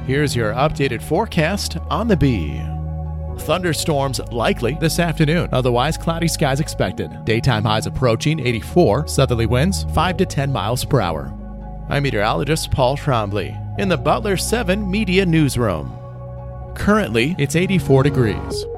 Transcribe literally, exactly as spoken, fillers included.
Here's your updated forecast on the Bee. Thunderstorms likely this afternoon, otherwise cloudy skies expected. Daytime highs approaching eighty-four, southerly winds five to ten miles per hour. I'm meteorologist Paul Trombley in the Butler seven Media Newsroom. Currently, it's eighty-four degrees.